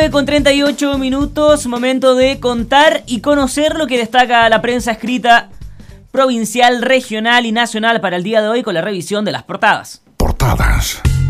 Con 38 minutos, momento de contar y conocer lo que destaca la prensa escrita provincial, regional y nacional para el día de hoy con la revisión de las portadas. Portadas.